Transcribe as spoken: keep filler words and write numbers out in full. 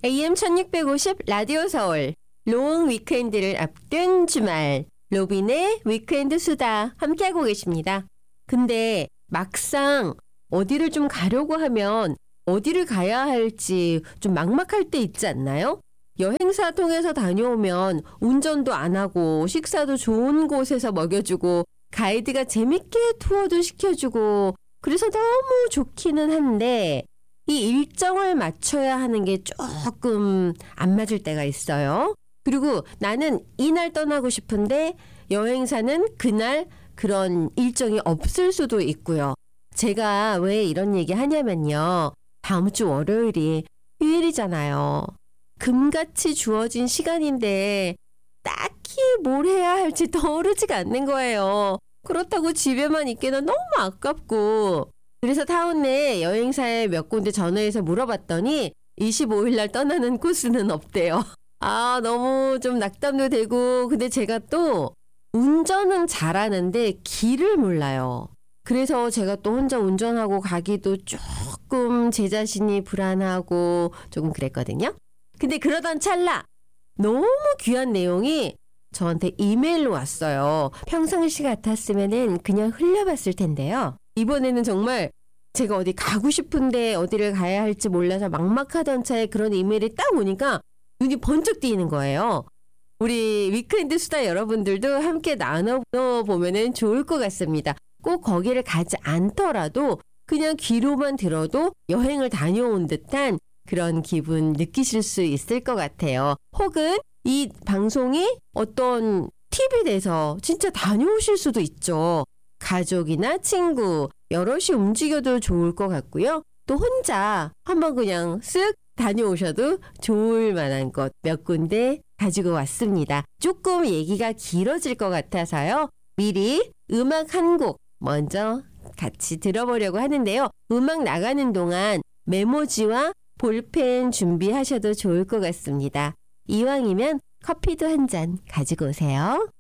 에이엠 천육백오십 라디오 서울 롱 위크엔드를 앞둔 주말 로빈의 위크엔드 수다 함께하고 계십니다. 근데 막상 어디를 좀 가려고 하면 어디를 가야 할지 좀 막막할 때 있지 않나요? 여행사 통해서 다녀오면 운전도 안 하고 식사도 좋은 곳에서 먹여주고 가이드가 재밌게 투어도 시켜주고 그래서 너무 좋기는 한데 이 일정을 맞춰야 하는 게 조금 안 맞을 때가 있어요. 그리고 나는 이날 떠나고 싶은데 여행사는 그날 그런 일정이 없을 수도 있고요. 제가 왜 이런 얘기 하냐면요. 다음 주 월요일이 휴일이잖아요. 금같이 주어진 시간인데 딱히 뭘 해야 할지 떠오르지가 않는 거예요. 그렇다고 집에만 있기는 너무 아깝고 그래서 타운 내 여행사에 몇 군데 전화해서 물어봤더니 이십오일 날 떠나는 코스는 없대요. 아, 너무 좀 낙담도 되고 근데 제가 또 운전은 잘하는데 길을 몰라요. 그래서 제가 또 혼자 운전하고 가기도 조금 제 자신이 불안하고 조금 그랬거든요. 근데 그러던 찰나 너무 귀한 내용이 저한테 이메일로 왔어요. 평상시 같았으면은 그냥 흘려봤을 텐데요. 이번에는 정말 제가 어디 가고 싶은데 어디를 가야 할지 몰라서 막막하던 차에 그런 이메일이 딱 오니까 눈이 번쩍 뜨이는 거예요. 우리 위크엔드 수다 여러분들도 함께 나눠보면 좋을 것 같습니다. 꼭 거기를 가지 않더라도 그냥 귀로만 들어도 여행을 다녀온 듯한 그런 기분 느끼실 수 있을 것 같아요. 혹은 이 방송이 어떤 팁이 돼서 진짜 다녀오실 수도 있죠. 가족이나 친구 여럿이 움직여도 좋을 것 같고요. 또 혼자 한번 그냥 쓱 다녀오셔도 좋을 만한 곳 몇 군데 가지고 왔습니다. 조금 얘기가 길어질 것 같아서요. 미리 음악 한 곡 먼저 같이 들어보려고 하는데요. 음악 나가는 동안 메모지와 볼펜 준비하셔도 좋을 것 같습니다. 이왕이면 커피도 한 잔 가지고 오세요.